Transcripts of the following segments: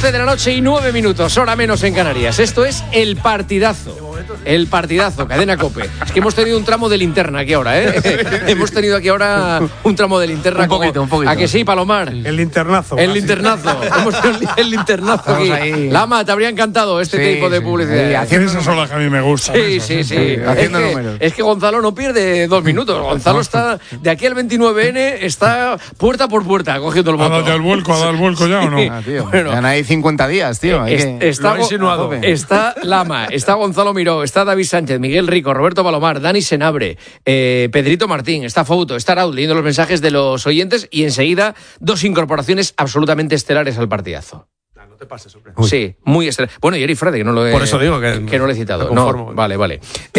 11:09, hora menos en Canarias. Esto es El Partidazo. El Partidazo, Cadena COPE. Es que hemos tenido un tramo de linterna aquí ahora, ¿eh? Hemos tenido aquí ahora un tramo de linterna. Un poquito. ¿A que sí, Palomar? El linternazo. El linternazo. Hemos tenido el linternazo aquí. Ahí. Lama, te habría encantado este tipo de publicidad. Esas son las que a mí me gustan. Sí. Haciendo números. Es que Gonzalo no pierde 2 minutos. Gonzalo está, de aquí al 29N, está puerta por puerta cogiendo el ¿Ha voto. dado ya el vuelco? ¿Ha dado el vuelco ya o no? Tío. Bueno. Ya no hay 50 días, tío. Está Lama, está Gonzalo Miró, está David Sánchez, Miguel Rico, Roberto Palomar, Dani Senabre, Pedrito Martín, está Fouto, está Raúl leyendo los mensajes de los oyentes y enseguida 2 incorporaciones absolutamente estelares al Partidazo. No te pases, hombre. Sí, muy estelar. Bueno, y Eri Frade, que no lo he... Por eso digo que no lo he citado. me conformo. No, vale.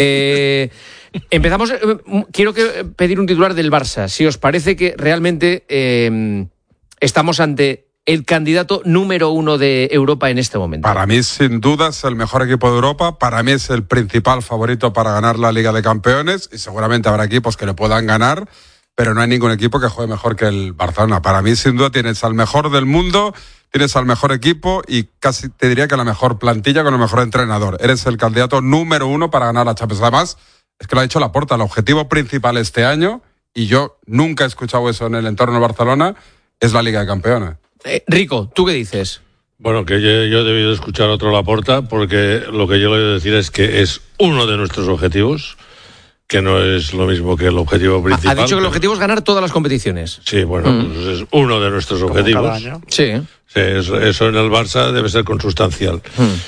Empezamos. Quiero pedir un titular del Barça. Si os parece que realmente estamos ante el candidato número 1 de Europa en este momento. Para mí, sin duda, es el mejor equipo de Europa. Para mí es el principal favorito para ganar la Liga de Campeones. Y seguramente habrá equipos que le puedan ganar, pero no hay ningún equipo que juegue mejor que el Barcelona. Para mí, sin duda, tienes al mejor del mundo, tienes al mejor equipo y casi te diría que la mejor plantilla con el mejor entrenador. Eres el candidato número 1 para ganar la Champions. Además, es que lo ha dicho Laporta, el objetivo principal este año, y yo nunca he escuchado eso en el entorno de Barcelona, es la Liga de Campeones. Rico, ¿tú qué dices? Bueno, que yo he debido escuchar otro Laporta, porque lo que yo le voy a decir es que es uno de nuestros objetivos, que no es lo mismo que el objetivo principal. Ha dicho que el objetivo es ganar todas las competiciones. Sí, bueno, pues es uno de nuestros objetivos. Cada año. Sí. Sí, eso en el Barça debe ser consustancial.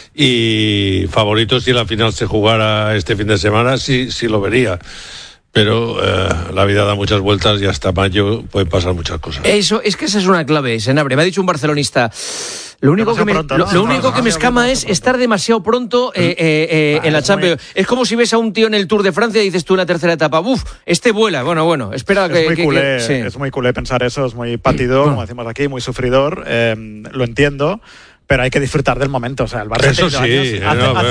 Y favorito, si la final se jugara este fin de semana, sí lo vería. Pero la vida da muchas vueltas y hasta mayo pueden pasar muchas cosas. Eso, es que esa es una clave, Senabre. Me ha dicho un barcelonista. Lo único que me escama es estar demasiado pronto en la Champions. Es como si ves a un tío en el Tour de Francia y dices tú en la tercera etapa, este vuela. Bueno, espera que... Sí. Es muy culé pensar eso, es muy patidor, como decimos aquí, muy sufridor. Lo entiendo. Pero hay que disfrutar del momento. O sea, el Barça eso sí,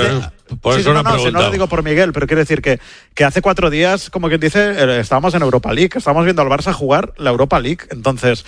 por eso no lo digo por Miguel, pero quiero decir que hace 4 días, como quien dice, estábamos en Europa League, estábamos viendo al Barça jugar la Europa League. Entonces,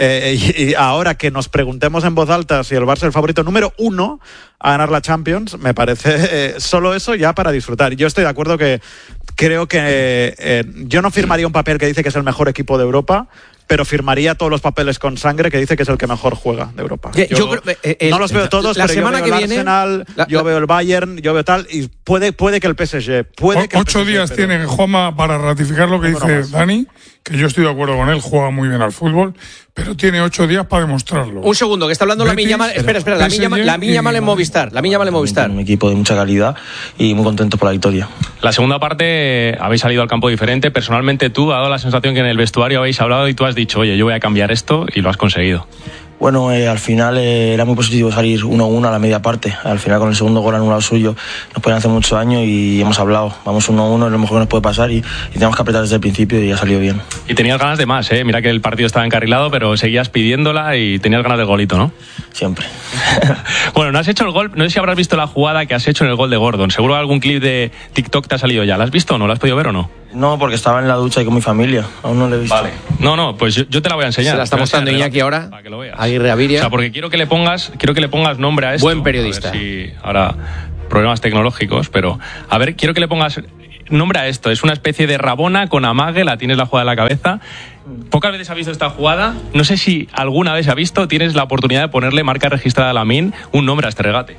y ahora que nos preguntemos en voz alta si el Barça es el favorito número 1 a ganar la Champions, me parece solo eso ya para disfrutar. Yo estoy de acuerdo que creo que yo no firmaría un papel que dice que es el mejor equipo de Europa, pero firmaría todos los papeles con sangre que dice que es el que mejor juega de Europa. No los veo todos, la pero semana yo veo que el viene, Arsenal, yo veo el Bayern, yo veo tal, y puede que el PSG... 8 días tiene Juanma para ratificar lo que dice Dani, que yo estoy de acuerdo con él, juega muy bien al fútbol, pero tiene 8 días para demostrarlo. Un segundo, que está hablando Lamine Yamal. Espera, Lamine Yamal en Movistar. Un equipo de mucha calidad y muy contentos por la victoria. La segunda parte habéis salido al campo diferente. Personalmente tú, ha dado la sensación que en el vestuario habéis hablado y tú has dicho, oye, yo voy a cambiar esto, y lo has conseguido. Bueno, al final era muy positivo salir 1-1 a la media parte. Al final, con el segundo gol anulado suyo, nos pueden hacer muchos años y hemos hablado. Vamos 1-1, es lo mejor que nos puede pasar y tenemos que apretar desde el principio y ha salido bien. Y tenías ganas de más, ¿eh? Mira que el partido estaba encarrilado, pero seguías pidiéndola y tenías ganas del golito, ¿no? Siempre. Bueno, no has hecho el gol, no sé si habrás visto la jugada que has hecho en el gol de Gordon. Seguro algún clip de TikTok te ha salido ya. ¿La has visto o no? ¿La has podido ver o no? No, porque estaba en la ducha y con mi familia. Aún no la he visto. Vale. No, pues yo te la voy a enseñar. Se la está mostrando Iñaki ahora. Para que lo veas. Aguirre Aviria. O sea, porque quiero que le pongas nombre a esto. Buen periodista. A ver si ahora problemas tecnológicos, pero a ver, quiero que le pongas nombre a esto. Es una especie de Rabona con amague, la tienes la jugada en la cabeza. Pocas veces has visto esta jugada. No sé si alguna vez ha visto, tienes la oportunidad de ponerle marca registrada a Lamine un nombre a este regate.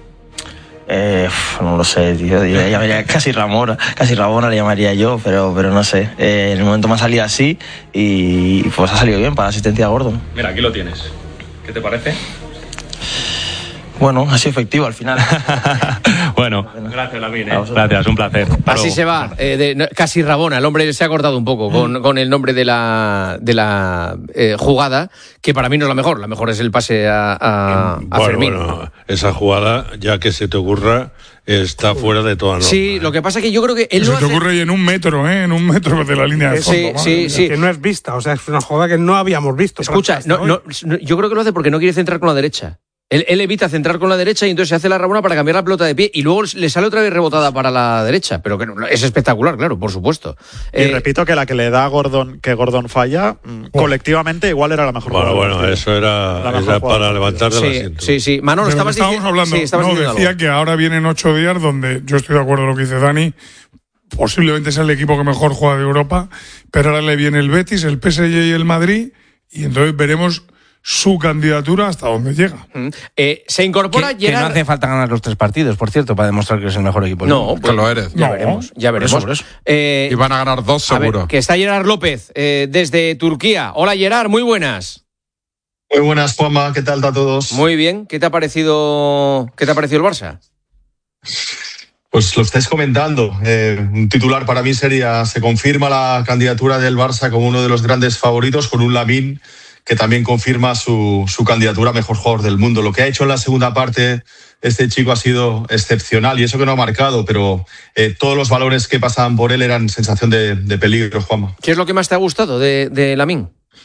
No lo sé, tío. Yo le llamaría casi Rabona le llamaría yo, pero no sé. En el momento me ha salido así y pues ha salido bien para la asistencia a Gordon. Mira, aquí lo tienes. ¿Qué te parece? Bueno, ha sido efectivo al final. Bueno, gracias, Lamine. Gracias, un placer. Así se va, casi Rabona. El hombre se ha cortado un poco con el nombre de la jugada, que para mí no es la mejor. La mejor es el pase a Fermín. Bueno, esa jugada, ya que se te ocurra, está fuera de toda norma. Sí, lo que pasa es que yo creo que él se te ocurre y en un metro de la línea de fondo. Sí. Que no es vista, o sea, es una jugada que no habíamos visto. Escucha, yo creo que lo hace porque no quiere centrar con la derecha. Él evita centrar con la derecha y entonces se hace la rabona para cambiar la pelota de pie y luego le sale otra vez rebotada para la derecha. Pero que es espectacular, claro, por supuesto. Y repito que la que le da a Gordon, que Gordon falla, colectivamente igual era la mejor. Bueno, eso era para levantar del asiento. Sí. Manolo, estábamos hablando. Decía algo. Que ahora vienen 8 días donde yo estoy de acuerdo con lo que dice Dani. Posiblemente es el equipo que mejor juega de Europa, pero ahora le viene el Betis, el PSG y el Madrid, y entonces veremos su candidatura hasta dónde llega. Se incorpora Gerard. Que no hace falta ganar los 3 partidos, por cierto, para demostrar que es el mejor equipo. No, pues lo eres. Ya veremos. Por eso. Y van a ganar 2 seguro. A ver, que está Gerard López desde Turquía. Hola Gerard, muy buenas. Muy buenas, Juanma, ¿qué tal a todos? Muy bien, ¿qué te ha parecido el Barça? Pues lo estáis comentando. Un titular para mí sería: se confirma la candidatura del Barça como uno de los grandes favoritos, con un Lamine que también confirma su candidatura a mejor jugador del mundo. Lo que ha hecho en la segunda parte este chico ha sido excepcional, y eso que no ha marcado, pero todos los valores que pasaban por él eran sensación de peligro, Juanma. ¿Qué es lo que más te ha gustado de Lamine?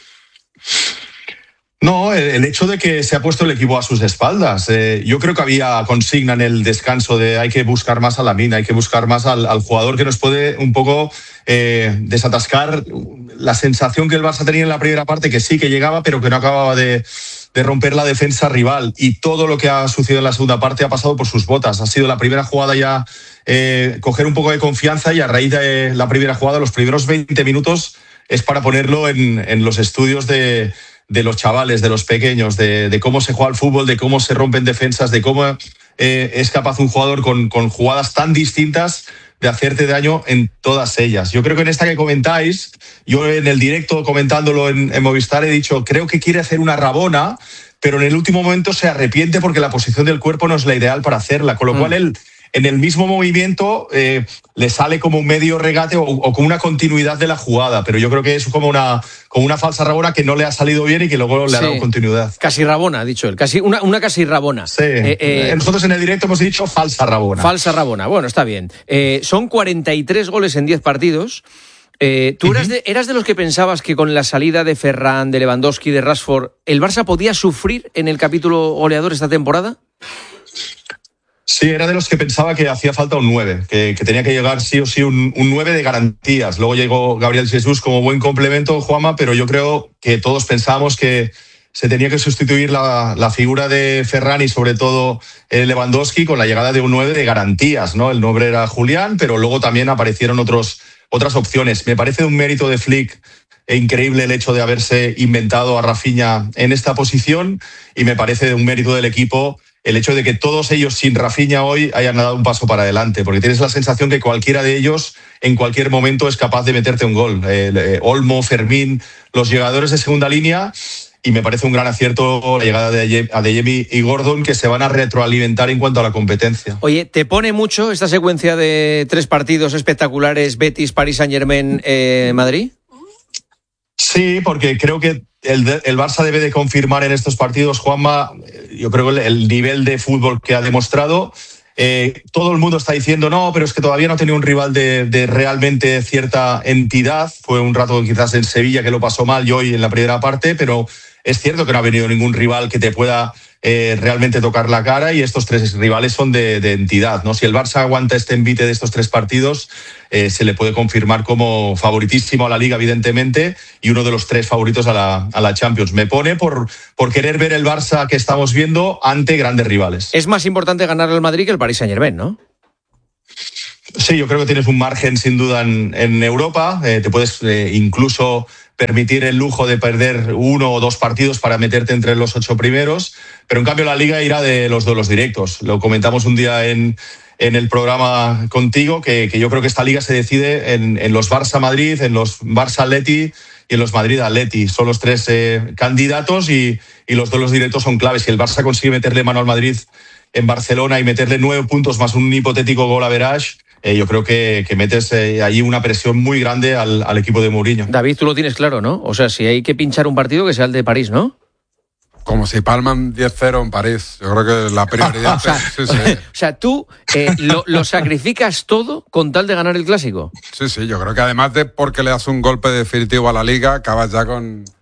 No, el hecho de que se ha puesto el equipo a sus espaldas. Yo creo que había consigna en el descanso de hay que buscar más a Lamine, hay que buscar más al jugador que nos puede un poco desatascar la sensación que el Barça tenía en la primera parte, que sí que llegaba, pero que no acababa de romper la defensa rival. Y todo lo que ha sucedido en la segunda parte ha pasado por sus botas. Ha sido la primera jugada ya coger un poco de confianza, y a raíz de la primera jugada, los primeros 20 minutos es para ponerlo en los estudios de los chavales, de los pequeños, de cómo se juega al fútbol, de cómo se rompen defensas, de cómo es capaz un jugador con jugadas tan distintas de hacerte daño en todas ellas. Yo creo que en esta que comentáis, yo en el directo comentándolo en Movistar he dicho, creo que quiere hacer una rabona, pero en el último momento se arrepiente porque la posición del cuerpo no es la ideal para hacerla, con lo cual él en el mismo movimiento le sale como un medio regate o como una continuidad de la jugada, pero yo creo que es como una falsa rabona que no le ha salido bien y que luego le ha dado continuidad. Casi rabona, ha dicho él, una casi rabona. Sí, nosotros en el directo hemos dicho falsa rabona. Falsa rabona, bueno, está bien. Son 43 goles en 10 partidos. ¿Tú eras de los que pensabas que con la salida de Ferran, de Lewandowski, de Rashford, el Barça podía sufrir en el capítulo goleador esta temporada? Sí, era de los que pensaba que hacía falta un 9, que tenía que llegar sí o sí un 9 de garantías. Luego llegó Gabriel Jesús como buen complemento, Juanma, pero yo creo que todos pensábamos que se tenía que sustituir la figura de Ferran y sobre todo Lewandowski con la llegada de un 9 de garantías, ¿no? El nombre era Julián, pero luego también aparecieron otras opciones. Me parece un mérito de Flick increíble el hecho de haberse inventado a Rafinha en esta posición, y me parece un mérito del equipo el hecho de que todos ellos sin Rafinha hoy hayan dado un paso para adelante, porque tienes la sensación que cualquiera de ellos en cualquier momento es capaz de meterte un gol. Olmo, Fermín, los llegadores de segunda línea, y me parece un gran acierto la llegada de Adeyemi y Gordon, que se van a retroalimentar en cuanto a la competencia. Oye, ¿te pone mucho esta secuencia de 3 partidos espectaculares, Betis, Paris Saint-Germain, Madrid? Sí, porque creo que el Barça debe de confirmar en estos partidos, Juanma, yo creo que el nivel de fútbol que ha demostrado. Todo el mundo está diciendo no, pero es que todavía no ha tenido un rival de realmente cierta entidad. Fue un rato quizás en Sevilla que lo pasó mal y hoy en la primera parte, pero es cierto que no ha venido ningún rival que te pueda realmente tocar la cara, y estos 3 rivales son de entidad, ¿no? Si el Barça aguanta este envite de estos 3 partidos, se le puede confirmar como favoritísimo a la Liga, evidentemente, y uno de los 3 favoritos a la Champions. Me pone por querer ver el Barça que estamos viendo ante grandes rivales. Es más importante ganar al Madrid que el Paris Saint-Germain, ¿no? Sí, yo creo que tienes un margen sin duda en Europa. Te puedes incluso permitir el lujo de perder 1 o 2 partidos para meterte entre los 8 primeros, pero en cambio la Liga irá de los duelos directos. Lo comentamos un día en el programa contigo, que yo creo que esta Liga se decide en los Barça-Madrid, en los Barça-Atleti y en los Madrid-Atleti. Son los 3 candidatos, y los duelos directos son claves. Si el Barça consigue meterle mano al Madrid en Barcelona y meterle 9 puntos más un hipotético gol average, yo creo que metes allí una presión muy grande al equipo de Mourinho. David, tú lo tienes claro, ¿no? O sea, si hay que pinchar un partido, que sea el de París, ¿no? Como si palman 10-0 en París. Yo creo que la prioridad... sí. O sea, tú lo sacrificas todo con tal de ganar el Clásico. Sí, yo creo que además de porque le das un golpe definitivo a la Liga, acabas ya con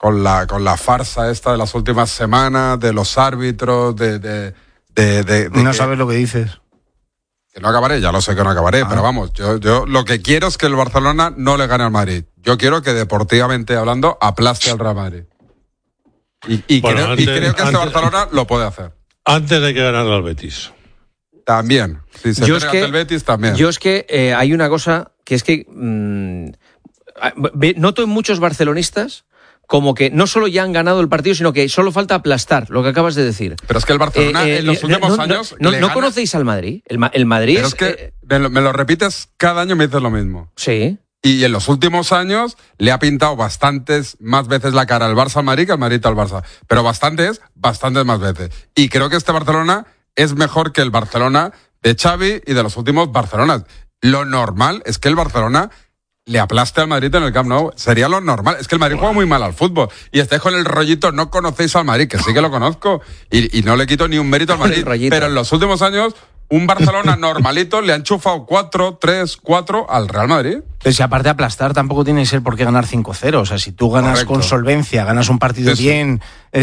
con la farsa esta de las últimas semanas, de los árbitros, no sabes lo que dices. Que no acabaré, ya lo sé que no acabaré, pero vamos, yo lo que quiero es que el Barcelona no le gane al Madrid. Yo quiero que deportivamente hablando aplaste al Real Madrid. Y creo que este Barcelona lo puede hacer. Antes hay que ganar al Betis. También. Si se entrega ante el Betis, también. Yo es que hay una cosa que es que noto en muchos barcelonistas como que no solo ya han ganado el partido, sino que solo falta aplastar, lo que acabas de decir. Pero es que el Barcelona en los últimos años... ¿No conocéis al Madrid? El Madrid pero es que me lo repites cada año, me dices lo mismo. Sí. Y en los últimos años le ha pintado bastantes más veces la cara al Barça al Madrid que al Madrid al Barça. Pero bastantes más veces. Y creo que este Barcelona es mejor que el Barcelona de Xavi y de los últimos Barcelonas. Lo normal es que el Barcelona le aplaste al Madrid en el Camp Nou. Sería lo normal. Es que el Madrid juega muy mal al fútbol. Y estáis con el rollito, no conocéis al Madrid, que sí que lo conozco. Y no le quito ni un mérito al Madrid. Pero en los últimos años, un Barcelona normalito le ha enchufado 4-3-4 al Real Madrid. Pero si aparte de aplastar, tampoco tiene que ser por qué ganar 5-0. O sea, si tú ganas Correcto. con solvencia, ganas un partido bien,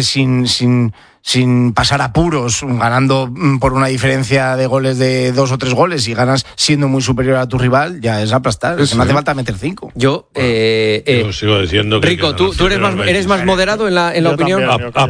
sin pasar apuros, ganando por una diferencia de goles de 2 o 3 goles y ganas siendo muy superior a tu rival, ya es aplastar. Sí. No hace falta meter 5. Yo sigo diciendo que... Rico, ¿tú eres más moderado en la opinión?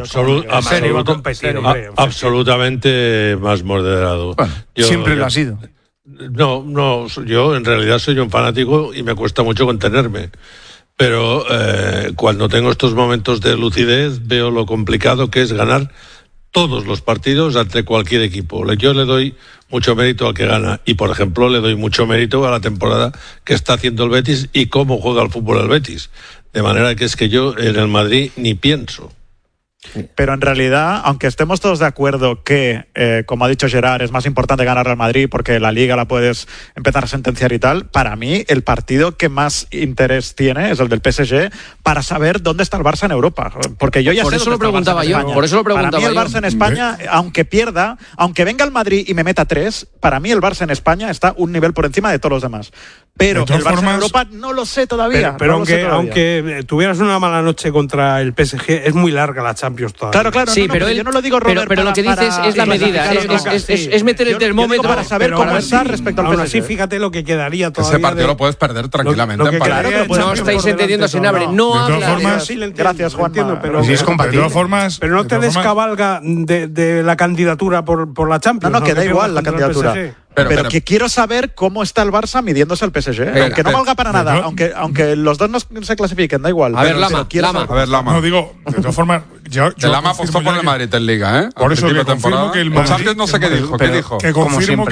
Absolutamente más moderado. Bueno, siempre lo ha sido. No, yo en realidad soy un fanático y me cuesta mucho contenerme. Pero cuando tengo estos momentos de lucidez veo lo complicado que es ganar todos los partidos ante cualquier equipo. Yo le doy mucho mérito al que gana y, por ejemplo, le doy mucho mérito a la temporada que está haciendo el Betis y cómo juega al fútbol el Betis. De manera que es que yo en el Madrid ni pienso. Pero en realidad, aunque estemos todos de acuerdo que, como ha dicho Gerard, es más importante ganar al Madrid porque la Liga la puedes empezar a sentenciar y tal, para mí el partido que más interés tiene es el del PSG para saber dónde está el Barça en Europa. Porque yo ya por sé eso lo preguntaba yo. Por eso lo preguntaba yo. Para mí el Barça en España, aunque pierda, aunque venga el Madrid y me meta 3, para mí el Barça en España está un nivel por encima de todos los demás. Pero el Barça en Europa no lo sé todavía. Pero aunque tuvieras una mala noche contra el PSG, es muy larga la Champions todavía. Claro, sí, pero yo no lo digo, Robert, pero lo que dices es la medida, es meter el termómetro para saber cómo está respecto al PSG. Aún así, fíjate lo que quedaría todavía. Ese partido lo puedes perder tranquilamente. No estáis entendiendo, Senabre. No hablas. Gracias, Juan. Pero sí es compatible. Pero no te descabalga de la candidatura por la Champions. No, que da igual la candidatura. Pero que quiero saber cómo está el Barça midiéndose al PSG. Aunque no valga para nada, aunque los dos no se clasifiquen, da igual. A ver, Lama. No, digo, de todas formas... El Lama apostó por el Madrid en Liga, ¿eh? Por eso que confirmo que el Madrid... No sé qué dijo. ¿Qué dijo? Que confirmo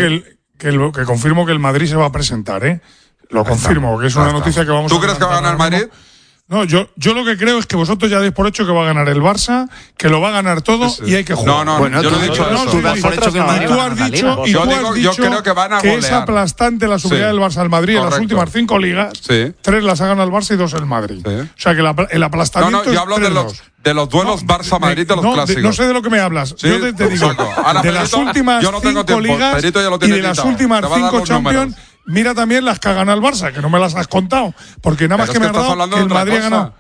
que el Madrid se va a presentar, ¿eh? Lo confirmo, que es una noticia que vamos a... ¿Tú crees que va a ganar el Madrid? No, yo lo que creo es que vosotros ya dais por hecho que va a ganar el Barça, que lo va a ganar todo y hay que jugar. No, bueno, yo no he dicho eso. Tú das por hecho que el Madrid va a ganar la Liga. Yo creo que van a golear. Que es aplastante la superioridad del Barça al Madrid en las últimas 5 ligas. 3 las ha ganado el Barça y 2 el Madrid. O sea que el aplastamiento yo hablo de los duelos Barça-Madrid de los clásicos. No sé de lo que me hablas. Yo te digo, de las últimas 5 ligas y de las últimas 5 Champions, mira también las que ha ganado el Barça, que no me las has contado, porque nada más que me has dado que el Madrid ha ganado.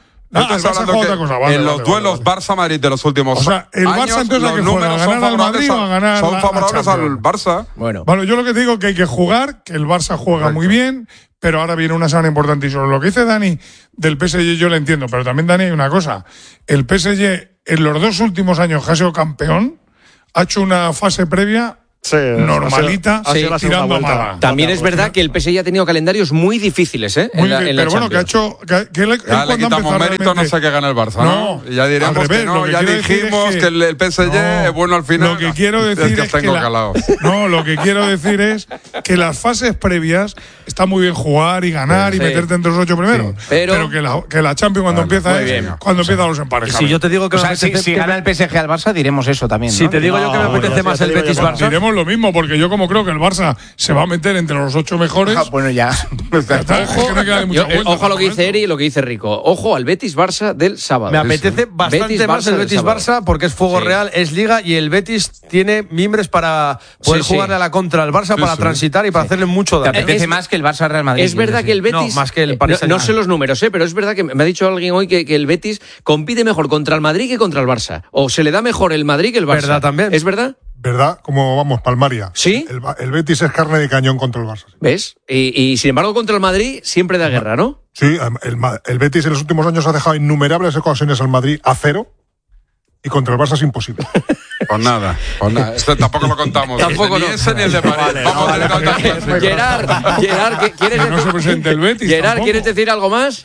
En los duelos Barça-Madrid de los últimos años, el Barça entonces que juega, ¿a ganar al Madrid o a ganar son favorables al Barça. Bueno, yo lo que te digo que hay que jugar, que el Barça juega muy bien, pero ahora viene una semana importante. Y sobre lo que dice Dani del PSG yo lo entiendo, pero también Dani hay una cosa. El PSG en los 2 últimos años que ha sido campeón, ha hecho una fase previa normalita, tirando a mala. También es verdad que el PSG ha tenido calendarios muy difíciles, ¿eh? Pero bueno, que ha hecho... Que le quitamos mérito, no sé qué gana el Barça, ¿no? Y ya diremos que no, ya dijimos que el PSG es bueno al final. Lo que quiero decir es lo que quiero decir es que las fases previas está muy bien jugar y ganar y meterte entre los 8 primeros. Pero que la Champions cuando empieza empiezan los emparejamientos. Si yo te digo que si gana el PSG al Barça, diremos eso también. Si te digo yo que me apetece más el Betis-Barça. lo mismo, porque yo como creo que el Barça se va a meter entre los 8 mejores. Bueno, ya. Ojo a lo que dice Eri y lo que dice Rico. Ojo al Betis-Barça del sábado. Me apetece bastante más el Betis-Barça porque es fuego real, es Liga y el Betis tiene mimbres para poder jugarle a la contra al Barça, para transitar y para hacerle mucho daño. Te apetece más que el Barça-Real Madrid. Es verdad que el Betis... No, más que el Paris Saint-Germain. No sé los números, pero es verdad que me ha dicho alguien hoy que el Betis compite mejor contra el Madrid que contra el Barça. O se le da mejor el Madrid que el Barça. ¿Verdad también? ¿Es verdad? ¿Verdad? Como vamos, palmaria. ¿Sí? El Betis es carne de cañón contra el Barça. ¿Ves? Y sin embargo contra el Madrid siempre da guerra, ¿no? Sí, el Betis en los últimos años ha dejado innumerables ocasiones al Madrid a 0 y contra el Barça es imposible. Pues nada. Esto tampoco lo contamos. Tampoco ni no. ese ni el de París. Gerard, ¿quieres no se presente el Betis. Gerard, ¿quieres decir algo más?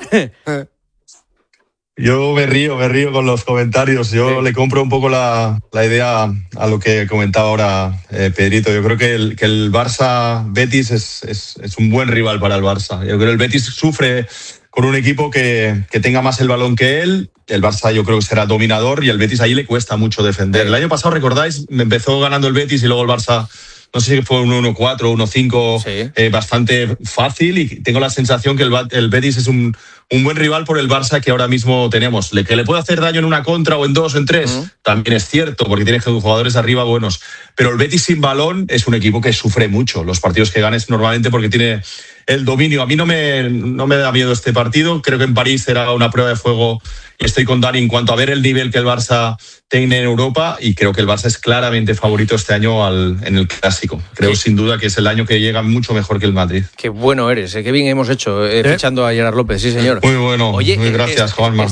Yo me río con los comentarios. Yo le compro un poco la idea a lo que comentaba ahora Pedrito. Yo creo que el Barça-Betis es un buen rival para el Barça. Yo creo que el Betis sufre con un equipo que tenga más el balón que él. El Barça yo creo que será dominador y el Betis ahí le cuesta mucho defender. El año pasado, ¿recordáis? Empezó ganando el Betis y luego el Barça... No sé si fue un 1-4, 1-5, bastante fácil, y tengo la sensación que el Betis es un buen rival por el Barça que ahora mismo tenemos. Que le puede hacer daño en una contra o en 2 o en 3, también es cierto, porque tiene jugadores arriba buenos. Pero el Betis sin balón es un equipo que sufre mucho. Los partidos que ganes normalmente porque tiene el dominio. A mí no me da miedo este partido. Creo que en París será una prueba de fuego y estoy con Dani en cuanto a ver el nivel que el Barça tiene en Europa, y creo que el Barça es claramente favorito este año en el Clásico. Creo sin duda que es el año que llega mucho mejor que el Madrid. Qué bueno eres, qué bien hemos hecho fichando a Gerard López, sí señor. Muy bueno, oye, muy gracias, Juanma.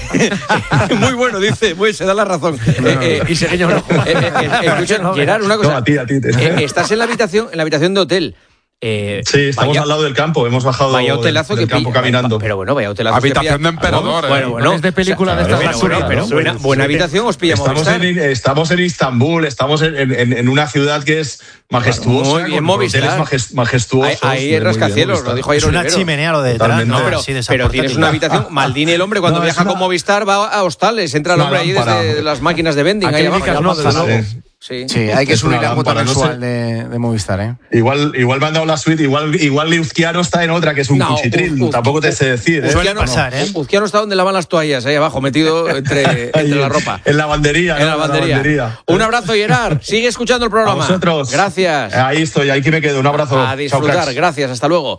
Muy bueno, dice, se da la razón. Y señor, Gerard, una cosa. No, a ti. Estás en la habitación de hotel. Sí, estamos al lado del campo, hemos bajado del campo caminando. Pero bueno, vaya hotelazo. Habitación de emperador. Bueno, es de película de estas. Pero buena habitación, os pillamos. Estamos en Istambul, estamos en una ciudad que es majestuosa. Muy bien, Movistar. Majestuosos. Ahí el rascacielos, lo dijo ayer Olivero. Es una chimenea lo de detrás, ¿no? Pero tienes una habitación. Maldini, el hombre, cuando viaja con Movistar va a hostales, entra el hombre ahí desde las máquinas de vending. Ahí abajo. Sí, hay que subir la cuota mensual de Movistar, ¿eh? Igual me han dado la suite, igual Luzquiano está en otra, que es un cuchitril, tampoco te sé decir. Suele pasar, ¿eh? Uzquiano está donde lavan las toallas, ahí abajo, metido entre la ropa. En la lavandería. En la lavandería. Un abrazo, Gerard. Sigue escuchando el programa. A vosotros. Gracias. Ahí estoy, aquí me quedo. Un abrazo. A disfrutar, gracias, hasta luego.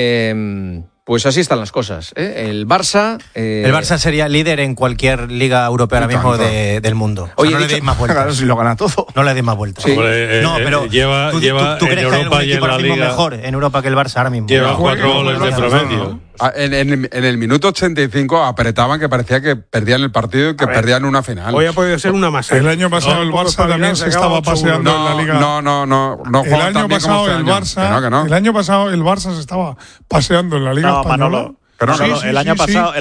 Pues así están las cosas, ¿eh? El Barça... El Barça sería líder en cualquier liga europea ahora mismo del mundo. Oye, no le deis más vueltas. Claro, si lo gana todo. No le deis más vueltas. Sí. No, pero ¿tú crees que hay algún equipo ahora mismo mejor en Europa que el Barça ahora mismo? Lleva 4 goles de promedio. En el minuto 85 apretaban que parecía que perdían el partido y que perdían una final. Hoy ha podido ser una más. El año pasado el Barça también se estaba paseando en la Liga. No. El año pasado el Barça. El año pasado el Barça se estaba paseando en la Liga Española. Pero el año pasado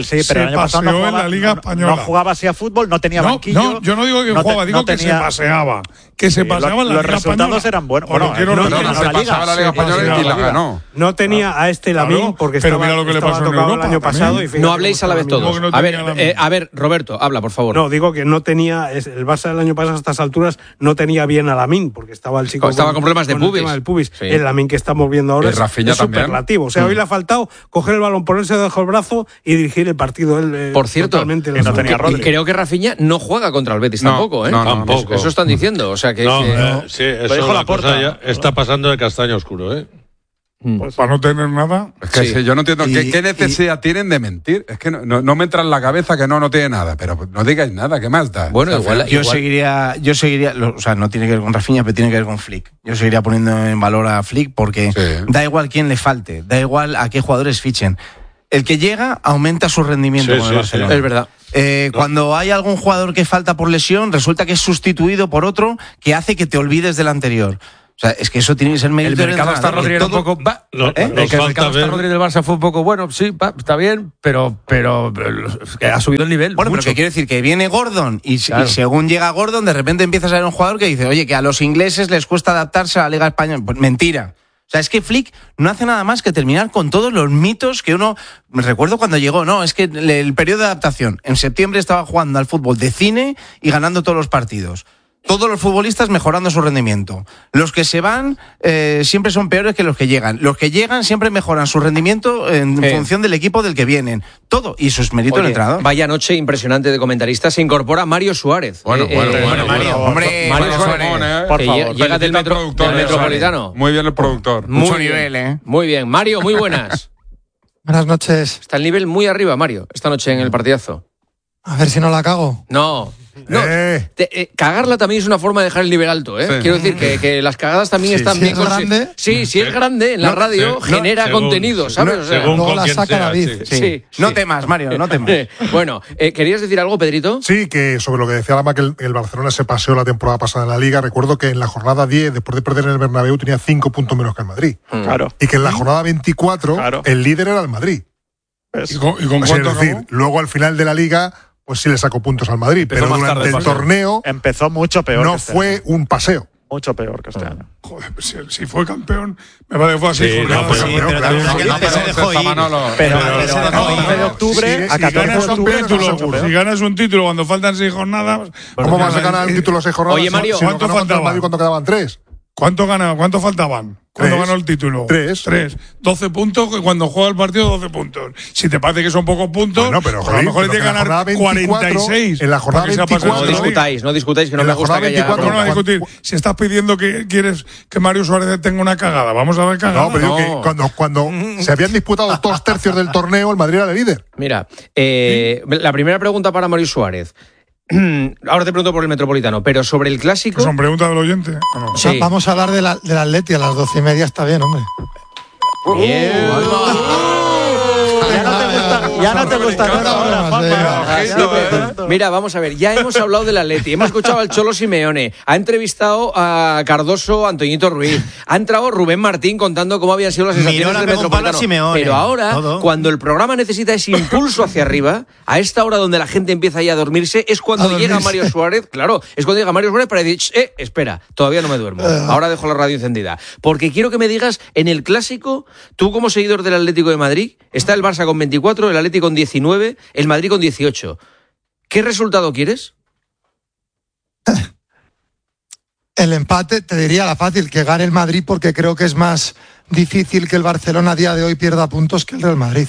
no jugaba así a fútbol, no tenía banquillo. Yo no digo que jugaba, digo que se paseaba. Que se paseaba en la Liga Española. Los resultados eran buenos. Se pasaba la Liga Española y la ganó. No tenía a Lamine porque estaba tocado el año pasado. No habléis a la vez todos. A ver, Roberto, habla, por favor. No, digo que no tenía, el Barça el año pasado a estas alturas no tenía bien a Lamine porque estaba el chico estaba con problemas de pubis. El Lamine que estamos viendo ahora es superlativo. O sea, hoy le ha faltado coger el balón, ponerse debajo del brazo y dirigir el partido. Por cierto, creo que Rafinha no juega contra el Betis tampoco, ¿eh? Tampoco. Eso están diciendo. O sea que sí, eso la cosa ya está pasando de castaño oscuro, ¿eh? Pues para no tener nada. Es que yo no entiendo qué necesidad tienen de mentir. Es que no me entra en la cabeza que no tiene nada, pero no digáis nada, ¿qué más da? Bueno, yo seguiría, o sea, no tiene que ver con Rafinha, pero tiene que ver con Flick. Yo seguiría poniendo en valor a Flick porque da igual quién le falte, da igual a qué jugadores fichen. El que llega aumenta su rendimiento con el Barcelona. Es verdad. Cuando hay algún jugador que falta por lesión, resulta que es sustituido por otro que hace que te olvides del anterior. O sea, es que eso tiene que ser mérito. El mercado está Rodríguez un poco. El mercado está Rodríguez del Barça fue un poco bueno, sí, está bien, pero ha subido el nivel. Bueno, mucho. Pero que quiero decir que viene Gordon y según llega Gordon, de repente empiezas a ver un jugador que dice, oye, que a los ingleses les cuesta adaptarse a la Liga Española. Pues mentira. O sea, es que Flick no hace nada más que terminar con todos los mitos que uno... Me recuerdo cuando llegó, es que el periodo de adaptación. En septiembre estaba jugando al fútbol de cine y ganando todos los partidos. todos los futbolistas mejorando su rendimiento. Los que se van siempre son peores que los que llegan. Los que llegan siempre mejoran su rendimiento en función del equipo del que vienen. Todo. Y eso es mérito del entrenador. Vaya noche impresionante de comentaristas. Se incorpora Mario Suárez. Bueno, Mario. Hombre, Mario Suárez. Por favor. Llega del Metropolitano. Muy bien el productor. Mucho nivel, Muy bien. Mario, muy buenas. Buenas noches. Está el nivel muy arriba, Mario, esta noche en el partidazo. A ver si no la cago. No, cagarla también es una forma de dejar el nivel alto, ¿eh? Sí. Quiero decir que las cagadas también están bien. ¿Es grande? Sí, si es grande en la radio, genera contenido, ¿sabes? Luego la saca David. Sí. No temas, Mario, no temas. Bueno, ¿querías decir algo, Pedrito? Sí, que sobre lo que decía Lama, que el Barcelona se paseó la temporada pasada en la Liga. Recuerdo que en la jornada 10, después de perder en el Bernabéu, tenía 5 puntos menos que el Madrid. Claro. Y que en la jornada 24, el líder era el Madrid. ¿Y con cuánto es decir, luego al final de la Liga, pues sí le sacó puntos al Madrid, pero durante el torneo empezó mucho peor. No fue un paseo. Mucho peor que este año. Joder, si fue campeón, me parece que fue así. Pero de octubre a 14 de octubre. Si ganas un título cuando faltan 6 jornadas. ¿Cómo vas a ganar el título 6 jornadas? Oye, Mario, ¿cuánto faltaban? ¿Cuánto quedaban? 3. ¿Cuánto faltaban? ¿Cuándo ganó el título? 3. 12 puntos, que cuando juega el partido, 12 puntos. Si te parece que son pocos puntos, bueno, pero, a lo mejor tiene que ganar 46. En la jornada 24. No discutáis, que no me gusta que haya... ¿Cómo no va a discutir? Si estás pidiendo que quieres que Mario Suárez tenga una cagada, vamos a ver cagada. No, pero digo que cuando se habían disputado 2 tercios del torneo, el Madrid era el líder. Mira, la primera pregunta para Mario Suárez. Ahora te pregunto por el Metropolitano, pero sobre el Clásico... ¿Que son preguntas del oyente? No. O sea, vamos a hablar del Atleti a las 12:30, está bien, hombre. Bien. Ya no te gusta. Mira, vamos a ver, ya hemos hablado del Atleti, hemos escuchado al Cholo Simeone, ha entrevistado a Cardoso, Antoñito Ruiz, ha entrado Rubén Martín contando cómo habían sido las sensaciones del Metropolitano. Pero ahora, cuando el programa necesita ese impulso hacia arriba, a esta hora donde la gente empieza ya a dormirse, es cuando llega Mario Suárez, claro, es cuando llega Mario Suárez para decir, espera, todavía no me duermo, ahora dejo la radio encendida. Porque quiero que me digas, en el Clásico, tú como seguidor del Atlético de Madrid, está el Barça con 24, el Atlético con 19, el Madrid con 18. ¿Qué resultado quieres? El empate, te diría la fácil, que gane el Madrid, porque creo que es más difícil que el Barcelona a día de hoy pierda puntos que el Real Madrid.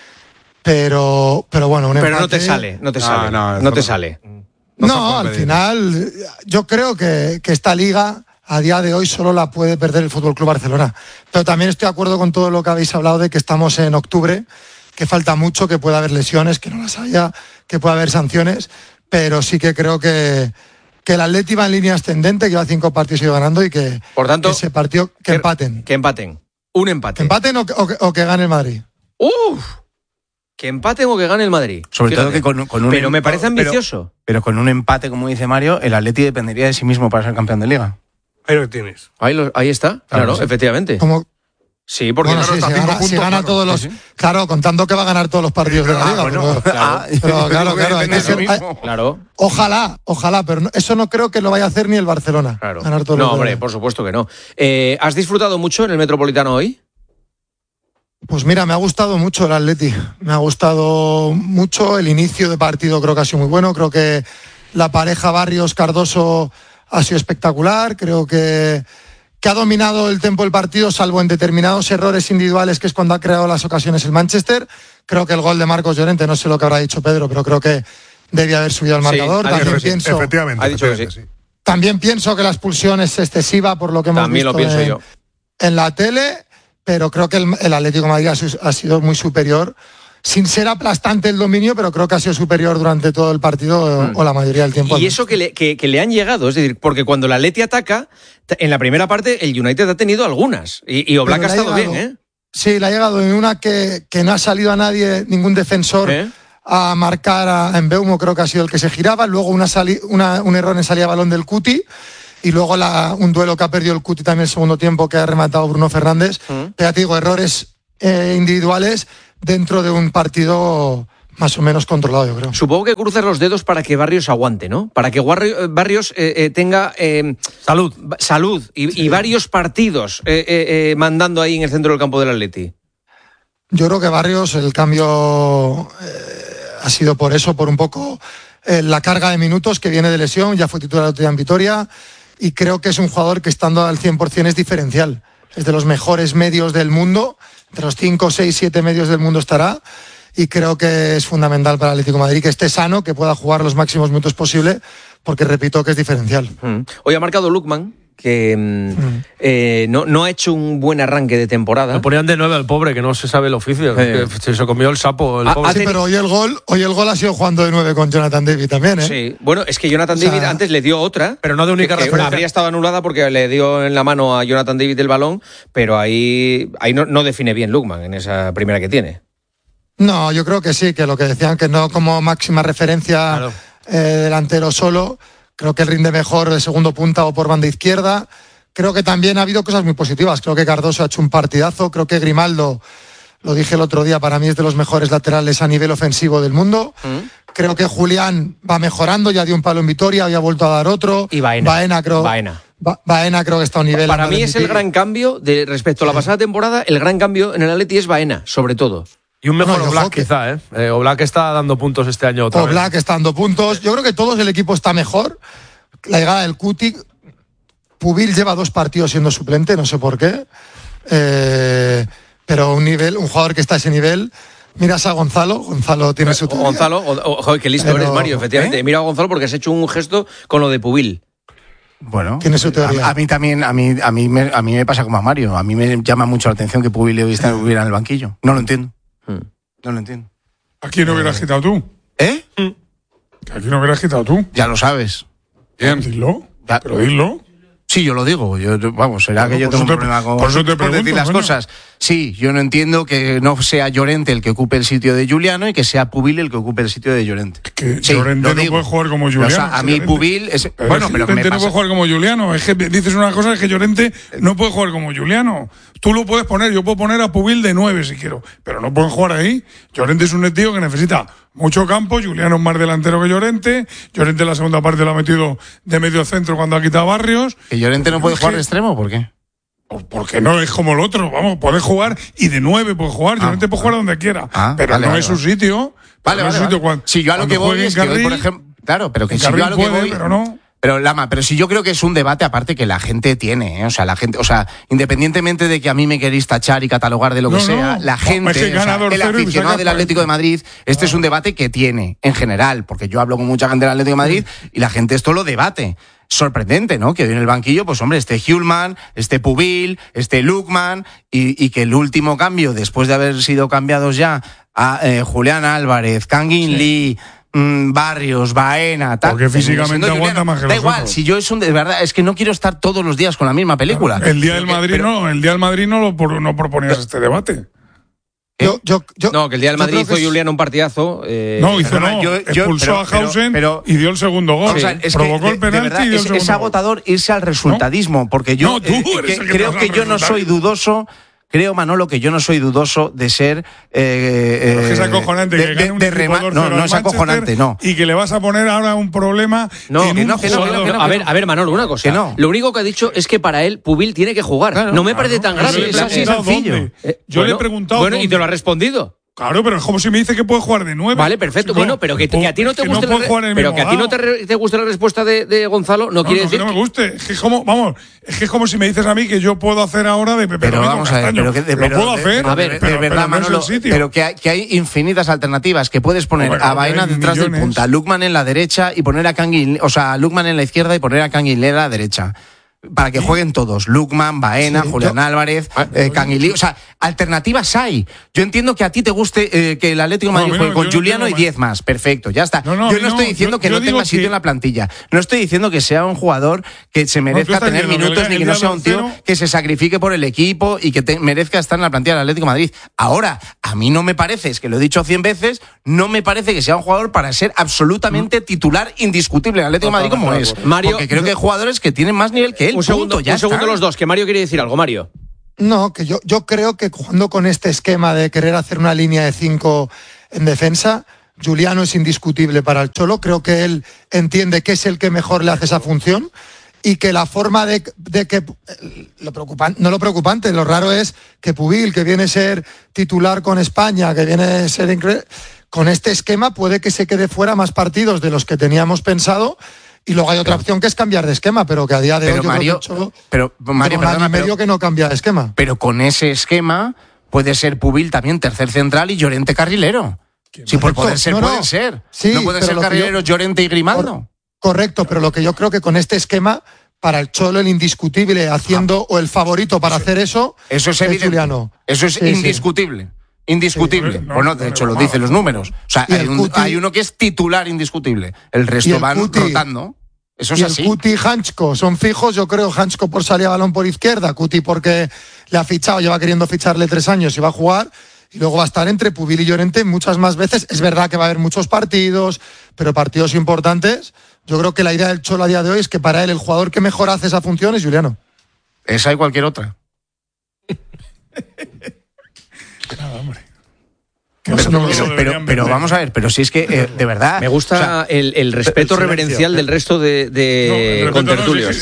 Pero bueno, un empate... Pero no te sale. No te sale. No, al final, yo creo que esta liga a día de hoy solo la puede perder el FC Barcelona. Pero también estoy de acuerdo con todo lo que habéis hablado de que estamos en octubre, que falta mucho, que puede haber lesiones, que no las haya, que puede haber sanciones, pero sí que creo que el Atleti va en línea ascendente, que lleva 5 partidos y ganando, y que, por tanto, ese partido empaten. Que empaten. Un empate. ¿Empaten o que gane el Madrid? Que empaten o que gane el Madrid. Sobre todo que con un pero me parece ambicioso. Pero con un empate, como dice Mario, el Atleti dependería de sí mismo para ser campeón de Liga. Ahí lo tienes. Ahí está, claro, efectivamente. ¿Cómo? Sí, porque si gana todos los... Claro, contando que va a ganar todos los partidos de la Liga. Claro. Ojalá, pero eso no creo que lo vaya a hacer ni el Barcelona. Claro. No, hombre, por supuesto que no. ¿Has disfrutado mucho en el Metropolitano hoy? Pues mira, me ha gustado mucho el Atleti. Me ha gustado mucho el inicio de partido, creo que ha sido muy bueno. Creo que la pareja Barrios-Cardoso ha sido espectacular. Creo que ha dominado el tiempo del partido, salvo en determinados errores individuales, que es cuando ha creado las ocasiones el Manchester. Creo que el gol de Marcos Llorente, no sé lo que habrá dicho Pedro, pero creo que debía haber subido al marcador. Efectivamente. Ha dicho que sí. También pienso que la expulsión es excesiva por lo que hemos visto en la tele, pero creo que el Atlético de Madrid ha sido muy superior. Sin ser aplastante el dominio, pero creo que ha sido superior durante todo el partido o la mayoría del tiempo. Y eso que le han llegado, es decir, porque cuando el Atleti ataca, en la primera parte el United ha tenido algunas, y Oblak ha estado bien, ¿eh? Sí, le ha llegado en una que no ha salido a nadie, ningún defensor, a marcar a Mbeumo, creo que ha sido el que se giraba, luego un error en salida de balón del Cuti, y luego un duelo que ha perdido el Cuti también el segundo tiempo, que ha rematado Bruno Fernández. Pero ya te digo, errores individuales dentro de un partido más o menos controlado, yo creo. Supongo que cruzas los dedos para que Barrios aguante, ¿no? Para que Barrios tenga salud y varios partidos mandando ahí en el centro del campo del Atleti. Yo creo que Barrios, el cambio ha sido por eso, por un poco la carga de minutos que viene de lesión, ya fue titular en Vitoria, y creo que es un jugador que estando al 100% es diferencial. Es de los mejores medios del mundo, entre los 5, 6, 7 medios del mundo estará, y creo que es fundamental para el Atlético de Madrid que esté sano, que pueda jugar los máximos minutos posible, porque repito que es diferencial. Hoy ha marcado Lookman, que no ha hecho un buen arranque de temporada. Lo ponían de 9 al pobre, que no se sabe el oficio, que se comió el sapo el pobre. Sí, pero hoy el gol ha sido jugando de 9 con Jonathan David también, ¿eh? Sí, bueno, es que Jonathan David antes le dio otra, pero no de única referencia. Habría estado anulada porque le dio en la mano a Jonathan David el balón, pero ahí no define bien Lookman en esa primera que tiene. No, yo creo que sí, que lo que decían que no como máxima referencia, claro, delantero solo. Creo que él rinde mejor de segundo punta o por banda izquierda. Creo que también ha habido cosas muy positivas. Creo que Cardoso ha hecho un partidazo. Creo que Grimaldo, lo dije el otro día, para mí es de los mejores laterales a nivel ofensivo del mundo. Creo que Julián va mejorando, ya dio un palo en Vitoria, había vuelto a dar otro. Y Baena creo que está a un nivel... Para mí es el gran cambio, respecto a la pasada temporada, el gran cambio en el Atleti es Baena, sobre todo. Y un mejor Oblak quizá, ¿eh? Oblak está dando puntos este año otra vez. Oblak está dando puntos. Yo creo que todo el equipo está mejor. La llegada del Cuti. Pubil lleva 2 partidos siendo suplente, no sé por qué. Pero un jugador que está a ese nivel. Miras a Gonzalo. Gonzalo tiene su teoría. Gonzalo, joder, qué listo eres, Mario, efectivamente. Mira a Gonzalo porque has hecho un gesto con lo de Pubil. Bueno, tiene su teoría. A mí también, a mí me pasa como a Mario. A mí me llama mucho la atención que Pubil estuviera en el banquillo. No lo entiendo. No lo entiendo. ¿A quién no hubieras quitado tú? ¿A quién no hubieras quitado tú? Ya lo sabes. Bien. Dilo. Pero dilo. Sí, yo lo digo. Será que yo tengo un problema con decir las cosas. Sí, yo no entiendo que no sea Llorente el que ocupe el sitio de Juliano y que sea Pubil el que ocupe el sitio de Llorente. Que Llorente no puede jugar como Juliano. O sea, a mí Pubil es... pero Llorente no puede jugar como Juliano. Es que dices una cosa, es que Llorente no puede jugar como Juliano. Tú lo puedes poner, yo puedo poner a Pubil de 9 si quiero, pero no pueden jugar ahí. Llorente es un tío que necesita mucho campo, Juliano es más delantero que Llorente. Llorente en la segunda parte lo ha metido de medio centro cuando ha quitado Barrios. ¿Que Llorente no puede jugar de extremo? ¿Por qué? Porque no es como el otro, vamos, puede jugar y de 9 puede jugar, Llorente puede jugar donde quiera, pero no es su sitio. Vale. Si yo a lo que voy es que hoy, por ejemplo, claro, pero que si yo a lo que voy, pero no. Pero Lama, si yo creo que es un debate aparte que la gente tiene, ¿eh? O sea, independientemente de que a mí me queréis tachar y catalogar de lo que sea, la gente, el aficionado del Atlético de Madrid, es un debate que tiene en general, porque yo hablo con mucha gente del Atlético de Madrid y la gente esto lo debate. Sorprendente, ¿no? Que hoy en el banquillo, pues hombre, Hjulmand, Pubil, Lookman y que el último cambio, después de haber sido cambiados ya a Julián Álvarez, Kangin Lee, Barrios, Baena, tal. Porque físicamente aguanta más que da igual, si yo de verdad, es que no quiero estar todos los días con la misma película. El día del Madrid no proponías este debate. No, que el día del Madrid hizo Julián un partidazo. Expulsó a Hausen y dio el segundo gol. O sea, provocó el penalti y dio el segundo gol. Es agotador irse al resultadismo, porque yo creo que yo no soy dudoso. Creo, Manolo, que yo no soy dudoso de ser... es acojonante que gane un jugador no es acojonante, no. Y que le vas a poner ahora un problema A ver, Manolo, una cosa. Lo único que ha dicho es que para él Pubil tiene que jugar. No me parece tan grave. Es así sencillo. Yo le he preguntado... Bueno, y te lo ha respondido. Claro, pero es como si me dice que puede jugar de 9. Vale, perfecto. Bueno, pero que a ti no te guste te guste la respuesta de Gonzalo, no quiere decir que no me guste. Es que es como si me dices a mí que yo puedo hacer ahora de Pepe Pero vamos a ver, lo puedo hacer. A ver, de verdad, Manolo, pero que hay infinitas alternativas, que puedes poner a Baena detrás del punta, a Lookman en la derecha y poner a Kangin, o sea, a Lookman en la izquierda y poner a Kangin a la derecha. Para que jueguen todos, Lookman, Baena, Julián Álvarez, Kangin Lee. O sea, alternativas hay. Yo entiendo que a ti te guste que el Atlético de Madrid juegue con Juliano y 10 más. Perfecto, ya está. Yo no estoy diciendo que no tenga sitio en la plantilla. No estoy diciendo que sea un jugador que se merezca tener minutos ni que no sea un tío que se sacrifique por el equipo y que merezca estar en la plantilla del Atlético de Madrid. Ahora, a mí no me parece, es que lo he dicho 100 veces, no me parece que sea un jugador para ser absolutamente titular indiscutible en el Atlético de Madrid como es. Mario, porque creo que hay jugadores que tienen más nivel que él. Un segundo los dos, que Mario quiere decir algo, Mario. No, que yo creo que jugando con este esquema de querer hacer una línea de 5 en defensa, Juliano es indiscutible para el Cholo. Creo que él entiende que es el que mejor le hace esa función y que la forma de que... lo preocupante, lo raro es que Pubil, que viene a ser titular con España, que viene a ser con este esquema puede que se quede fuera más partidos de los que teníamos pensado. Y luego hay otra opción que es cambiar de esquema, pero que a día de hoy Mario, medio que no cambia de esquema. Pero con ese esquema puede ser Pubil también tercer central y Llorente carrilero. Sí, por poder ser, pueden ser. Sí, no pueden ser carrileros Llorente y Grimaldo. Correcto, pero lo que yo creo que con este esquema, para el Cholo el indiscutible haciendo o el favorito para hacer eso es evidente. Juliano. Eso es indiscutible. Indiscutible. Sí, bueno, de hecho lo dicen los números. O sea, hay uno que es titular indiscutible. El resto van rotando. Eso es así. El Cuti y Hanchko son fijos. Yo creo Hanchko por salir a balón por izquierda. Cuti porque le ha fichado, lleva queriendo ficharle 3 años y va a jugar. Y luego va a estar entre Pubil y Llorente muchas más veces. Es verdad que va a haber muchos partidos, pero partidos importantes. Yo creo que la idea del Cholo a día de hoy es que para él el jugador que mejor hace esa función es Juliano. Esa y cualquier otra. Nada, hombre. Pero vamos a ver, pero si es que de verdad me gusta el respeto reverencial del resto de contertulios.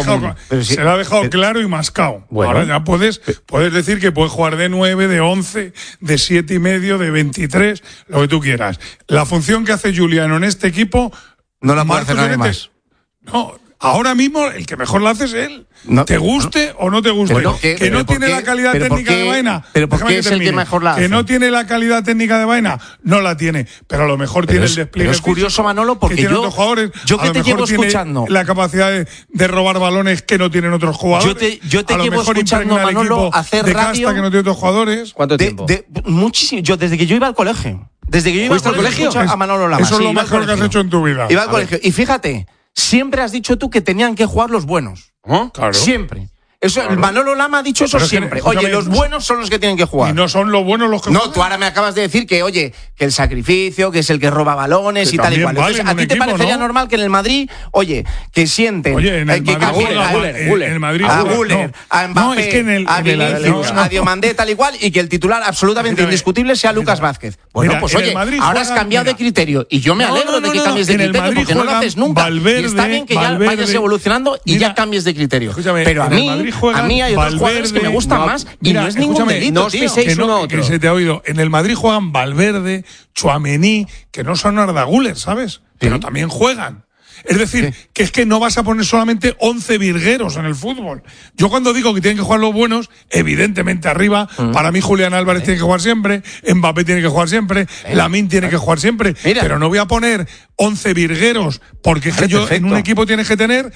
Se lo ha dejado claro y mascado. Bueno. Ahora ya puedes decir que puedes jugar de 9, de 11, de 7,5, de 23, lo que tú quieras. La función que hace Juliano en este equipo no la puede hacer nadie más. No, ahora mismo el que mejor la hace es él. No, te guste o no te guste. Que no tiene la calidad técnica de Baena. Pero ¿por qué es el que mejor la hace? Que no tiene la calidad técnica de Baena, no la tiene. Pero a lo mejor tiene el despliegue. Pero es curioso, Manolo, porque yo que te llevo escuchando la capacidad de robar balones que no tienen otros jugadores. Yo te llevo escuchando, Manolo, hacer radio que no tiene otros jugadores. ¿Cuánto tiempo? Muchísimo. Yo desde que yo iba al colegio. Desde que yo iba al colegio a Manolo Lama. Eso es lo mejor que has hecho en tu vida. Iba al colegio. Y fíjate, siempre has dicho tú que tenían que jugar los buenos. Claro. Siempre. Eso, claro. Manolo Lama ha dicho eso siempre. Oye, los buenos son los que tienen que jugar. Y no son los buenos los que juegan. No, tú ahora me acabas de decir que, oye, que el sacrificio, que es el que roba balones y tal y cual. Entonces, ¿a ti te parecería normal que en el Madrid, oye, que sienten en el que Madrid a Güler, a Mbappé, a Vinicius, a Diomandé, tal y cual, y que el absolutamente indiscutible sea Lucas Vázquez? Bueno, pues oye, ahora has cambiado de criterio y yo me alegro de que cambies de criterio porque no lo haces nunca. Y está bien que ya vayas evolucionando y ya cambies de criterio. Pero a mí hay otros jugadores que me gustan más y no es ningún delito, tío. Que se te ha oído. En el Madrid juegan Valverde, Tchouaméni, que no son Arda Güler, ¿sabes? Pero también juegan. Es decir, que es que no vas a poner solamente 11 virgueros en el fútbol. Yo cuando digo que tienen que jugar los buenos, evidentemente arriba, para mí Julián Álvarez tiene que jugar siempre, Mbappé tiene que jugar siempre, Lamine tiene que jugar siempre, pero no voy a poner 11 virgueros, porque es que yo en un equipo tienes que tener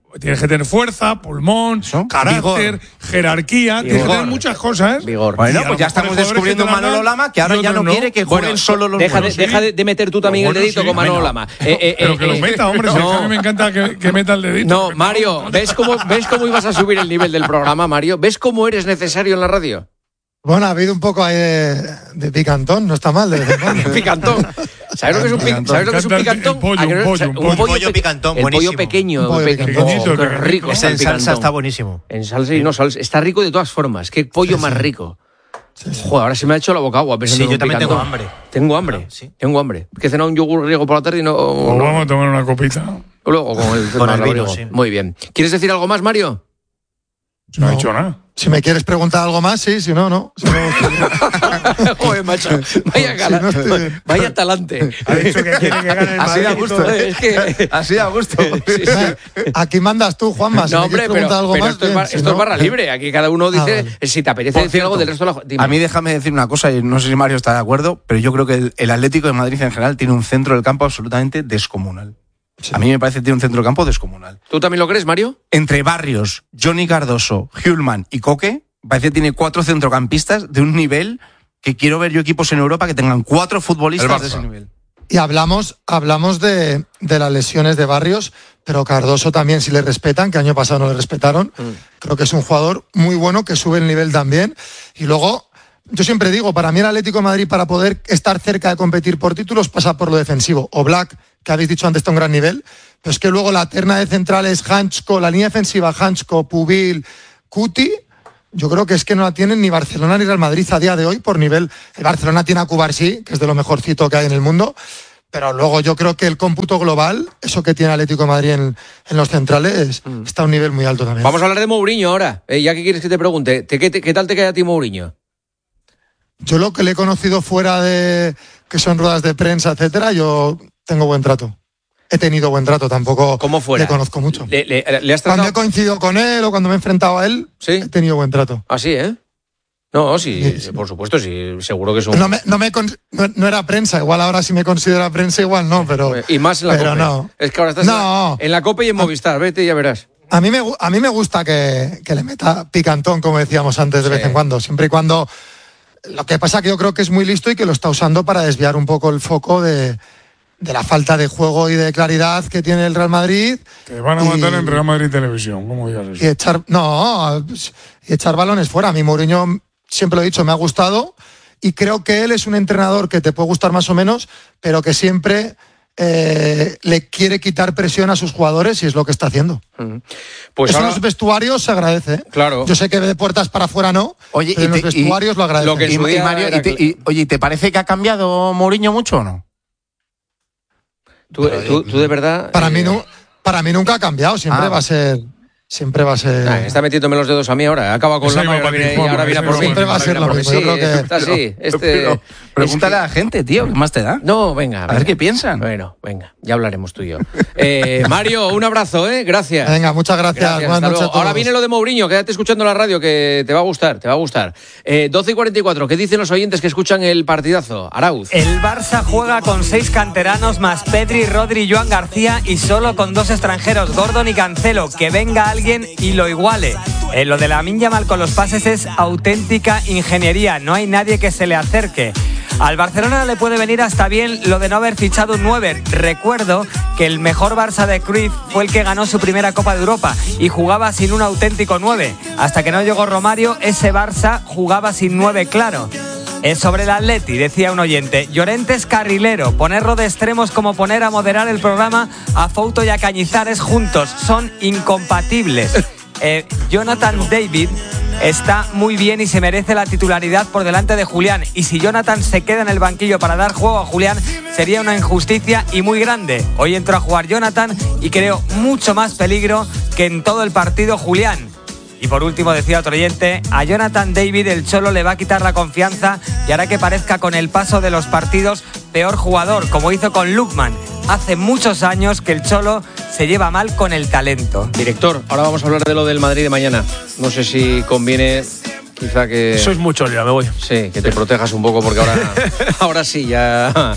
fuerza, pulmón, carácter, jerarquía, tienes que tener muchas cosas. Vigor. Bueno, pues ya estamos descubriendo Manolo Lama, que ahora ya no quiere que jueguen solo los buenos. Deja de meter tú también el dedito con Manolo Lama. Pero que lo meta, hombre, si a mí me encanta que meta el dedito. No, Mario, ¿ves cómo ibas a subir el nivel del programa, Mario? ¿Ves cómo eres necesario en la radio? Bueno, ha habido un poco ahí de picantón, no está mal. Picantón. ¿Sabes lo que es un picantón? Un pollo picantón, buenísimo. El pollo pequeño. Qué rico. Ese en salsa está buenísimo. En salsa y no salsa. Está rico de todas formas. Qué pollo más rico. Joder, ahora se me ha hecho la boca agua. Sí, yo también tengo hambre. Tengo hambre. Tengo hambre. Que he cenado un yogur griego por la tarde y no... Vamos a tomar una copita. Luego con el vino, sí. Muy bien. ¿Quieres decir algo más, Mario? No he hecho nada. Si me quieres preguntar algo más, sí, si no, no. Joder, macho. Vaya gala. Vaya talante. Ha dicho que quiere que gane el Madrid. Así da gusto. Es que así da gusto. Sí. Aquí mandas tú, Juanma. Si no, hombre, algo más, esto es barra libre. Aquí cada uno dice si te apetece decir algo del resto de la... Dime. A mí déjame decir una cosa, y no sé si Mario está de acuerdo, pero yo creo que el Atlético de Madrid en general tiene un centro del campo absolutamente descomunal. Sí. A mí me parece que tiene un centro de campo descomunal. ¿Tú también lo crees, Mario? Entre Barrios, Johnny Cardoso, Hjulman y Coque, parece que tiene 4 centrocampistas de un nivel que quiero ver yo equipos en Europa que tengan 4 futbolistas de ese nivel. Y hablamos de las lesiones de Barrios, pero Cardoso también, si le respetan, que año pasado no le respetaron, creo que es un jugador muy bueno que sube el nivel también. Y luego, yo siempre digo, para mí el Atlético de Madrid, para poder estar cerca de competir por títulos, pasa por lo defensivo. Oblak, que habéis dicho antes, está a un gran nivel, pero es que luego la terna de centrales, Hanchko, la línea defensiva, Hanchko, Pubil, Cuti, yo creo que es que no la tienen ni Barcelona ni Real Madrid a día de hoy por nivel. El Barcelona tiene a Cubarsí, que es de lo mejorcito que hay en el mundo, pero luego yo creo que el cómputo global, eso que tiene Atlético de Madrid en los centrales, está a un nivel muy alto también. Vamos a hablar de Mourinho ahora. Ya que quieres que te pregunte, ¿qué tal te queda a ti Mourinho? Yo lo que le he conocido fuera de que son ruedas de prensa, etcétera, yo tengo buen trato. He tenido buen trato, tampoco le conozco mucho. ¿Le has tratado? Cuando he coincidido con él o cuando me he enfrentado a él, ¿sí? He tenido buen trato. ¿Ah, sí, No, sí, por supuesto, sí, seguro que es un... No era prensa, igual ahora si me considera prensa, igual no, pero... Y más en la COPE. No. Es que ahora estás en la COPE y en Movistar, vete y ya verás. A mí me gusta que le meta picantón, como decíamos antes, de vez en cuando, siempre y cuando... Lo que pasa que yo creo que es muy listo y que lo está usando para desviar un poco el foco de la falta de juego y de claridad que tiene el Real Madrid. Te van a mandar en Real Madrid Televisión, ¿cómo digas eso? Y echar balones fuera. A mí Mourinho, siempre lo he dicho, me ha gustado y creo que él es un entrenador que te puede gustar más o menos, pero que siempre le quiere quitar presión a sus jugadores y es lo que está haciendo. Pues eso ahora... en los vestuarios se agradece. Claro. Yo sé que de puertas para afuera no, pero en los vestuarios lo agradece. Lo que oye, ¿te parece que ha cambiado Mourinho mucho o no? ¿Tú de verdad? Para mí nunca ha cambiado, siempre va a ser... está metiéndome los dedos a mí ahora. Acaba con la mano y ahora viene por mí. Siempre va a ser lo mismo. Sí, yo creo que... está así. Pregúntale a la gente, tío, ¿qué más te da? No, venga. A ver qué piensan. Bueno, venga, ya hablaremos tú y yo. Mario, un abrazo, Gracias. Venga, muchas gracias. Buenas noches a todos. Ahora viene lo de Mourinho, quédate escuchando la radio que te va a gustar, 12:44, ¿qué dicen los oyentes que escuchan el partidazo? Arauz. El Barça juega con 6 canteranos más Pedri, Rodri, Joan García y solo con 2 extranjeros, Gordon y Cancelo. Que venga alguien y lo iguale. Lo de Lamine Yamal con los pases es auténtica ingeniería, no hay nadie que se le acerque. Al Barcelona le puede venir hasta bien lo de no haber fichado un 9. Recuerdo que el mejor Barça de Cruyff fue el que ganó su primera Copa de Europa y jugaba sin un auténtico 9. Hasta que no llegó Romario, ese Barça jugaba sin 9 claro. Sobre el Atleti, decía un oyente, Llorente es carrilero, ponerlo de extremos como poner a moderar el programa a Fouto y a Cañizares juntos, son incompatibles. Jonathan David está muy bien y se merece la titularidad por delante de Julián, y si Jonathan se queda en el banquillo para dar juego a Julián sería una injusticia y muy grande. Hoy entró a jugar Jonathan y creo mucho más peligro que en todo el partido Julián. Y por último, decía otro oyente, a Jonathan David el Cholo le va a quitar la confianza y hará que parezca con el paso de los partidos peor jugador, como hizo con Lookman. Hace muchos años que el Cholo se lleva mal con el talento. Director, ahora vamos a hablar de lo del Madrid de mañana. No sé si conviene, quizá que... Sois muchos ya, me voy. Sí, que te protejas un poco porque ahora sí, ya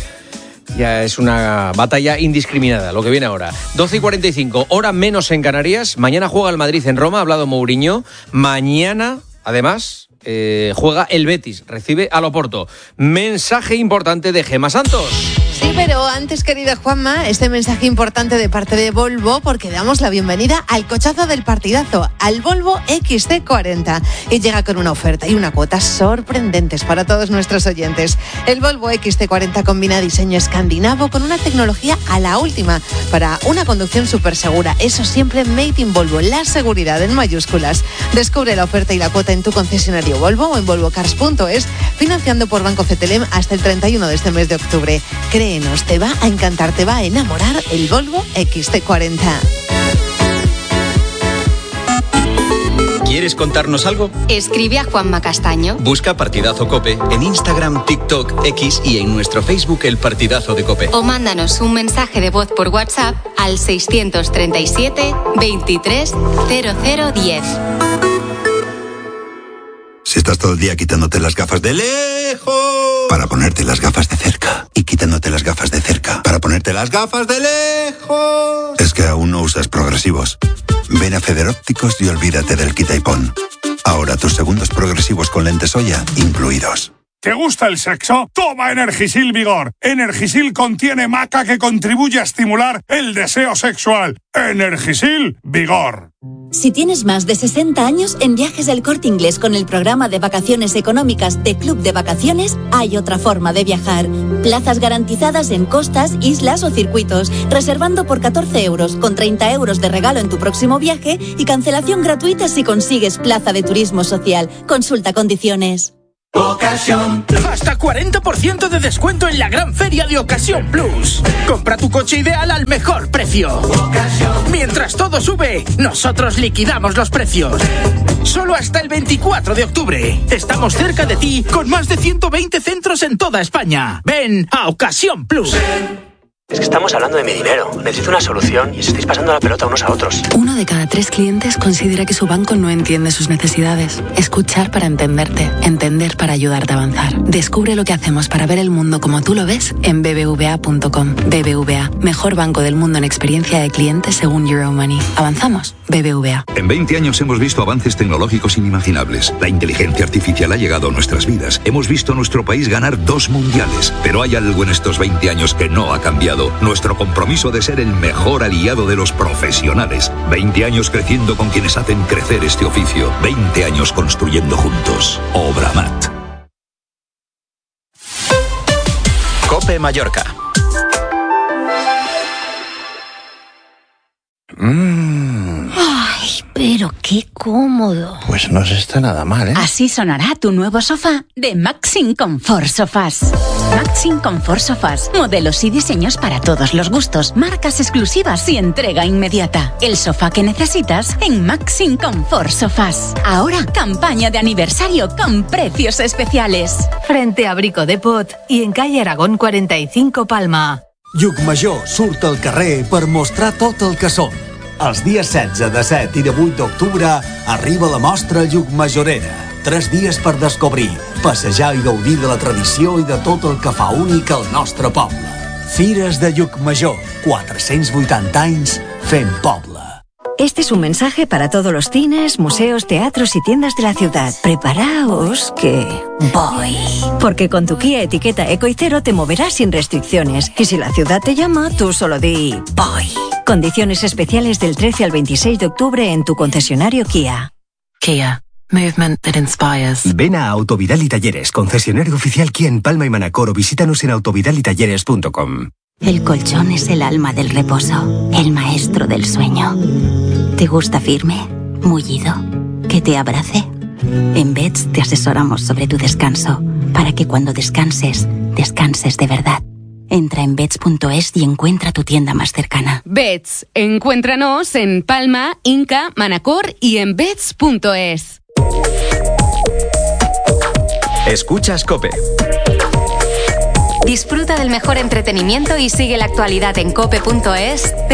es una batalla indiscriminada lo que viene ahora. 12:45, hora menos en Canarias. Mañana juega el Madrid en Roma, ha hablado Mourinho. Mañana, además, juega el Betis, recibe al Oporto. Mensaje importante de Gemma Santos. Sí, pero antes, querida Juanma, este mensaje importante de parte de Volvo, porque damos la bienvenida al cochazo del partidazo, al Volvo XC40. Y llega con una oferta y una cuota sorprendentes para todos nuestros oyentes. El Volvo XC40 combina diseño escandinavo con una tecnología a la última para una conducción súper segura. Eso siempre made in Volvo, la seguridad en mayúsculas. Descubre la oferta y la cuota en tu concesionario Volvo o en volvocars.es, financiando por Banco CTLM hasta el 31 de este mes de octubre. Créenos, te va a encantar, te va a enamorar el Volvo XC40. ¿Quieres contarnos algo? Escribe a Juanma Castaño. Busca Partidazo COPE en Instagram, TikTok, X y en nuestro Facebook El Partidazo de COPE. O mándanos un mensaje de voz por WhatsApp al 637 23 0010. Si estás todo el día quitándote las gafas de lejos para ponerte las gafas de cerca y quitándote las gafas de cerca para ponerte las gafas de lejos, es que aún no usas progresivos. Ven a Federópticos y olvídate del quita y pon. Ahora tus segundos progresivos con lentes Oya incluidos. ¿Te gusta el sexo? Toma Energisil Vigor. Energisil contiene maca que contribuye a estimular el deseo sexual. Energisil Vigor. Si tienes más de 60 años, en Viajes del Corte Inglés con el programa de vacaciones económicas de Club de Vacaciones, hay otra forma de viajar. Plazas garantizadas en costas, islas o circuitos, reservando por 14 euros, con 30 euros de regalo en tu próximo viaje y cancelación gratuita si consigues plaza de turismo social. Consulta condiciones. Ocasión. Hasta 40% de descuento en la gran feria de Ocasión Plus. Compra tu coche ideal al mejor precio. Ocasión. Mientras todo sube, nosotros liquidamos los precios. Solo hasta el 24 de octubre. Estamos cerca de ti con más de 120 centros en toda España. Ven a Ocasión Plus. Es que estamos hablando de mi dinero. Necesito una solución y os estáis pasando la pelota unos a otros. 1 de cada 3 clientes considera que su banco no entiende sus necesidades. Escuchar para entenderte. Entender para ayudarte a avanzar. Descubre lo que hacemos para ver el mundo como tú lo ves en bbva.com. BBVA, mejor banco del mundo en experiencia de cliente según Euromoney. ¿Avanzamos? BBVA. En 20 años hemos visto avances tecnológicos inimaginables. La inteligencia artificial ha llegado a nuestras vidas. Hemos visto a nuestro país ganar 2 mundiales. Pero hay algo en estos 20 años que no ha cambiado. Nuestro compromiso de ser el mejor aliado de los profesionales. 20 años creciendo con quienes hacen crecer este oficio. 20 años construyendo juntos. Obramat. COPE Mallorca. Ay, pero qué cómodo. Pues no se está nada mal, ¿eh? Así sonará tu nuevo sofá de Maxim Comfort Sofás. Maxim Comfort Sofás. Modelos y diseños para todos los gustos. Marcas exclusivas y entrega inmediata. El sofá que necesitas en Maxim Comfort Sofás. Ahora, campaña de aniversario con precios especiales. Frente a Brico Depot i en calle Aragón 45 Palma. Llucmajor surt al carrer per mostrar tot el que som. Els dies 16, 17 i 18 d'octubre arriba la mostra Llucmajorera. 3 dies per descobrir, passejar i gaudir de la tradició i de tot el que fa únic el nostre poble. Fires de Llucmajor, 480 anys fent poble. Este es un mensaje para todos los cines, museos, teatros y tiendas de la ciudad. Preparaos que voy. Porque con tu Kia etiqueta Eco y Cero te moverás sin restricciones. Y si la ciudad te llama, tú solo di voy. Condiciones especiales del 13 al 26 de octubre en tu concesionario Kia. Kia. Movement that inspires. Ven a Autovidal y Talleres, concesionario oficial Kia en Palma y Manacor, o visítanos en autovidalitalleres.com. El colchón es el alma del reposo, el maestro del sueño. ¿Te gusta firme, mullido, que te abrace? En Beds te asesoramos sobre tu descanso, para que cuando descanses, descanses de verdad. Entra en beds.es y encuentra tu tienda más cercana. Beds, encuéntranos en Palma, Inca, Manacor y en beds.es. Escuchas COPE. Disfruta del mejor entretenimiento y sigue la actualidad en cope.es.